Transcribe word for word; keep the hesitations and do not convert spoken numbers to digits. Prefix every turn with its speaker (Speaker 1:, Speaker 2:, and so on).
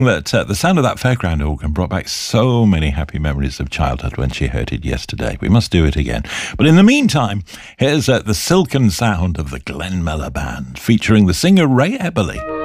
Speaker 1: that uh, the sound of that fairground organ brought back so many happy memories of childhood when she heard it yesterday. We must do it again. But in the meantime, here's uh, the silken sound of the Glenn Miller Band, featuring the singer Ray Eberly.